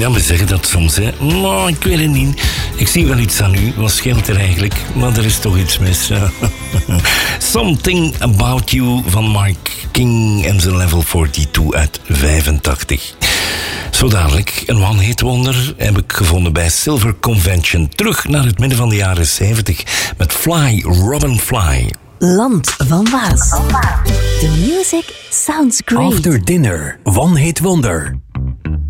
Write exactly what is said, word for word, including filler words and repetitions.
Ja, we zeggen dat soms, hè. Maar ik weet het niet. Ik zie wel iets aan u. Wat scheelt er eigenlijk? Maar er is toch iets mis. Something About You van Mark King en zijn Level tweeënveertig uit vijfentachtig. Zo dadelijk, een one-hit wonder heb ik gevonden bij Silver Convention. Terug naar het midden van de jaren zeventig met Fly, Robin Fly. Land van Waas. The music sounds great. After Dinner, one-hit wonder.